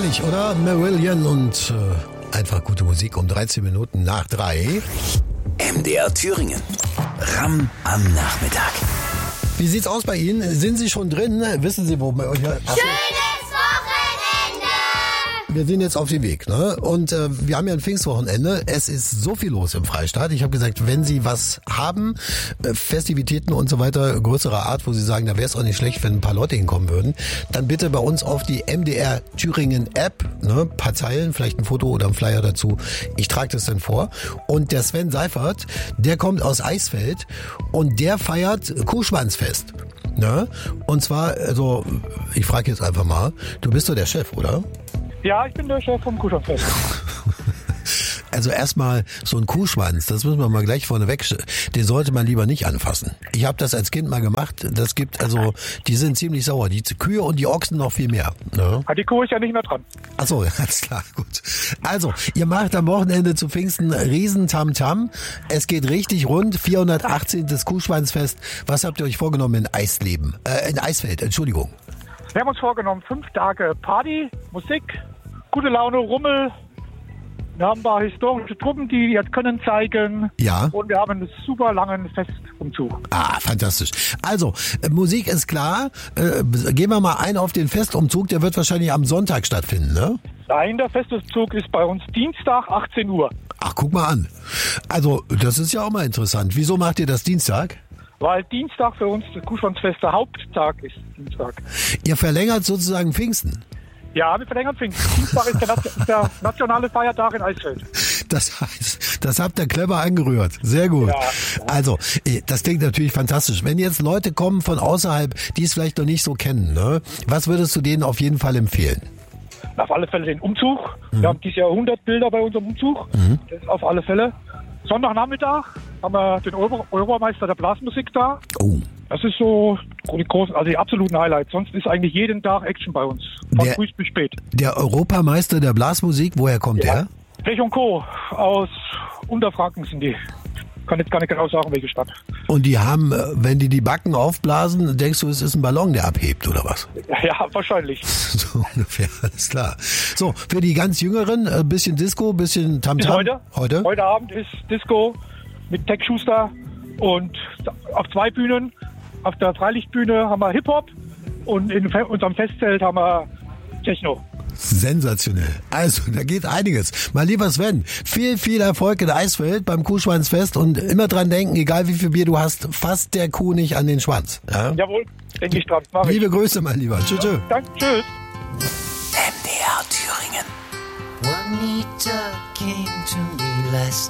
Herrlich, oder? Marillion und einfach gute Musik um 13 Minuten nach 3. MDR Thüringen. Ram am Nachmittag. Wie sieht's aus bei Ihnen? Sind Sie schon drin? Wissen Sie, wo wir euch... Schönes Wochenende! Wir sind jetzt auf dem Weg, ne? Und wir haben ja ein Pfingstwochenende. Es ist so viel los im Freistaat. Ich habe gesagt, wenn Sie was haben, Festivitäten und so weiter, größerer Art, wo Sie sagen, da wäre es auch nicht schlecht, wenn ein paar Leute hinkommen würden, dann bitte bei uns auf die MDR Thüringen App, ne? Ein paar Zeilen, vielleicht ein Foto oder ein Flyer dazu. Ich trage das dann vor. Und der Sven Seifert, der kommt aus Eisfeld und der feiert Kuhschwanzfest. Ne? Und zwar, also, ich frage jetzt einfach mal, du bist doch der Chef, oder? Ja, ich bin der Chef vom Kuhschwanzfest. Also erstmal so ein Kuhschwanz, das müssen wir mal gleich vorneweg, den sollte man lieber nicht anfassen. Ich habe das als Kind mal gemacht, das gibt, also, die sind ziemlich sauer, die Kühe und die Ochsen noch viel mehr. Ne? Die Kuh ist ja nicht mehr dran. Ach so, alles klar, gut. Also, ihr macht am Wochenende zu Pfingsten riesen Tamtam. Es geht richtig rund, 418. Kuhschwanzfest. Was habt ihr euch vorgenommen in Eisfeld, Entschuldigung. Wir haben uns vorgenommen, 5 Tage Party, Musik, gute Laune, Rummel. Wir haben ein paar historische Truppen, die jetzt können zeigen. Ja. Und wir haben einen super langen Festumzug. Ah, fantastisch. Also, Musik ist klar. Gehen wir mal ein auf den Festumzug. Der wird wahrscheinlich am Sonntag stattfinden, ne? Nein, der Festumzug ist bei uns Dienstag, 18 Uhr. Ach, guck mal an. Also, das ist ja auch mal interessant. Wieso macht ihr das Dienstag? Weil Dienstag für uns das Kuhschwanzfest der Haupttag ist. Dienstag. Ihr verlängert sozusagen Pfingsten. Ja, wir verlängern Pfingsten. Dienstag ist der nationale Feiertag in Eisfeld. Das heißt, das habt ihr clever angerührt. Sehr gut. Ja. Also, das klingt natürlich fantastisch. Wenn jetzt Leute kommen von außerhalb, die es vielleicht noch nicht so kennen, ne? Was würdest du denen auf jeden Fall empfehlen? Auf alle Fälle den Umzug. Wir haben dieses Jahr 100 Bilder bei unserem Umzug. Das ist auf alle Fälle. Sonntagnachmittag haben wir den Europameister der Blasmusik da. Oh. Das ist so die großen, also die absoluten Highlights. Sonst ist eigentlich jeden Tag Action bei uns. Von früh bis spät. Der Europameister der Blasmusik, woher kommt der? Pech und Co. aus Unterfranken sind die. Kann jetzt gar nicht genau sagen, welche Stadt. Und die haben, wenn die Backen aufblasen, denkst du, es ist ein Ballon, der abhebt, oder was? Ja, wahrscheinlich. So ungefähr, alles klar. So, für die ganz Jüngeren, ein bisschen Disco, bisschen Tamtam. Heute? Heute Abend ist Disco mit Tech Schuster und auf 2 Bühnen. Auf der Freilichtbühne haben wir Hip-Hop und in unserem Festzelt haben wir Techno. Sensationell. Also, da geht einiges. Mein lieber Sven, viel Erfolg in Eisfeld beim Kuhschwanzfest und immer dran denken, egal wie viel Bier du hast, fasst der Kuh nicht an den Schwanz. Ja? Jawohl, denke ich dran. Liebe Grüße, mein Lieber. Tschüss. Ja, danke, tschüss. MDR Thüringen. Juanita came to me last